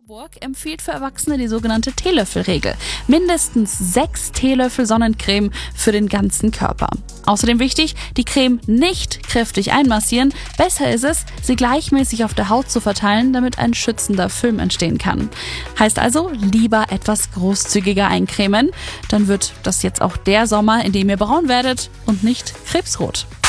Burg empfiehlt für Erwachsene die sogenannte Teelöffelregel. Mindestens 6 Teelöffel Sonnencreme für den ganzen Körper. Außerdem wichtig, die Creme nicht kräftig einmassieren. Besser ist es, sie gleichmäßig auf der Haut zu verteilen, damit ein schützender Film entstehen kann. Heißt also, lieber etwas großzügiger eincremen. Dann wird das jetzt auch der Sommer, in dem ihr braun werdet und nicht krebsrot.